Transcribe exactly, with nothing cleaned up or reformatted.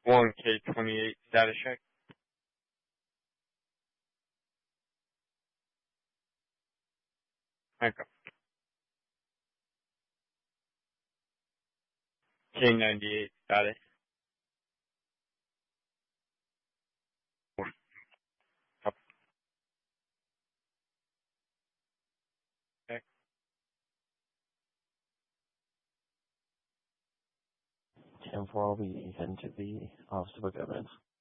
one K twenty-eight status check. Okay. K ninety-eight status. Okay. ten four will be heading to the Office of Government.